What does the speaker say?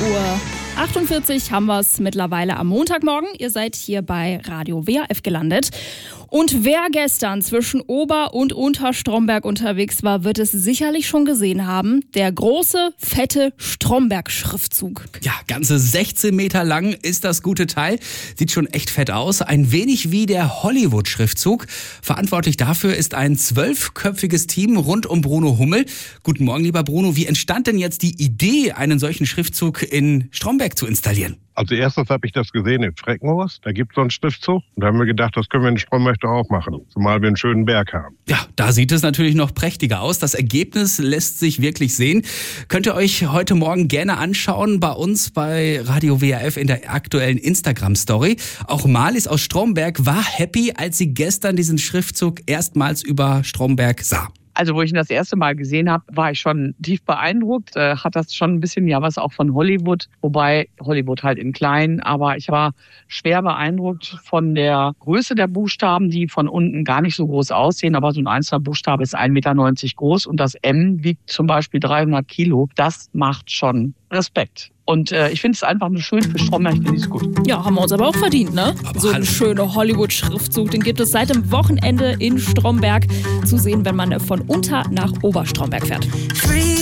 7:48 haben wir es mittlerweile am Montagmorgen. Ihr seid hier bei Radio WRF gelandet. Und wer gestern zwischen Ober- und Unterstromberg unterwegs war, wird es sicherlich schon gesehen haben. Der große, fette Stromberg-Schriftzug. Ja, ganze 16 Meter lang ist das gute Teil. Sieht schon echt fett aus. Ein wenig wie der Hollywood-Schriftzug. Verantwortlich dafür ist ein 12-köpfiges Team rund um Bruno Hummel. Guten Morgen, lieber Bruno. Wie entstand denn jetzt die Idee, einen solchen Schriftzug in Stromberg zu installieren? Also erstens habe ich das gesehen in Freckenhorst, da gibt es so einen Schriftzug. Und da haben wir gedacht, das können wir in Stromberg doch auch machen, zumal wir einen schönen Berg haben. Ja, da sieht es natürlich noch prächtiger aus. Das Ergebnis lässt sich wirklich sehen. Könnt ihr euch heute Morgen gerne anschauen bei uns bei Radio WRF in der aktuellen Instagram-Story. Auch Marlies aus Stromberg war happy, als sie gestern diesen Schriftzug erstmals über Stromberg sah. Also wo ich ihn das erste Mal gesehen habe, war ich schon tief beeindruckt. Hat das schon ein bisschen was auch von Hollywood, wobei Hollywood halt in klein. Aber ich war schwer beeindruckt von der Größe der Buchstaben, die von unten gar nicht so groß aussehen. Aber so ein einzelner Buchstabe ist 1,90 Meter groß und das M wiegt zum Beispiel 300 Kilo. Das macht schon Respekt. Und ich finde es einfach nur schön für Stromberg, finde ich es gut. Ja, haben wir uns aber auch verdient, ne? Aber so ein schöner Hollywood-Schriftzug, den gibt es seit dem Wochenende in Stromberg zu sehen, wenn man von Unter nach Oberstromberg fährt.